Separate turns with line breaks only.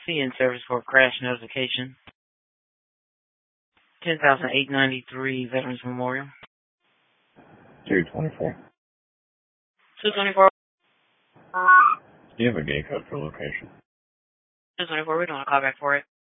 in service for crash notification. 10,893 Veterans Memorial.
224.
224.
Do you have a gate code for location?
224, we're doing a callback for it.